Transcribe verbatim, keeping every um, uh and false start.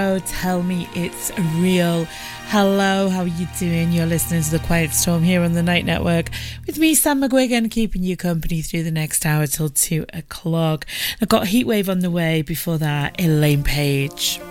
Oh, tell me it's real. Hello, how are you doing? You're listening to The Quiet Storm here on the Night Network with me, Sam McGuigan, keeping you company through the next hour till two o'clock. I've got Heatwave on the way. Before that, Elaine Page.